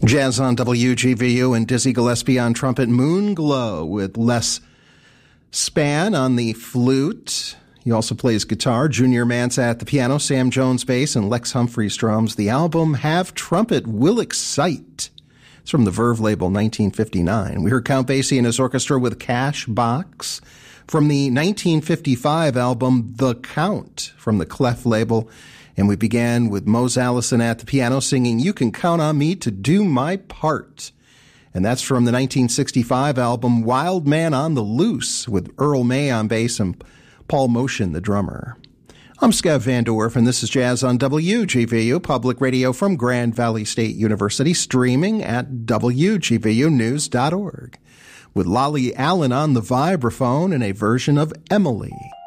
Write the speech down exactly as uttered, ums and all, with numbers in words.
Jazz on W G V U and Dizzy Gillespie on trumpet, Moonglow with Les Spann on the flute. He also plays guitar. Junior Mansa at the piano, Sam Jones bass, and Lex Humphreys drums. The album Have Trumpet Will Excite. It's from the Verve label, nineteen fifty-nine. We heard Count Basie and his orchestra with Cash Box from the nineteen fifty-five album The Count from the Clef label. And we began with Mose Allison at the piano singing You Can Count on Me to Do My Part. And that's from the nineteen sixty-five album Wild Man on the Loose with Earl May on bass and Paul Motion, the drummer. I'm Skev Van Dorf, and this is Jazz on W G V U, public radio from Grand Valley State University, streaming at W G V U news dot org. With Lolly Allen on the vibraphone and a version of Emily.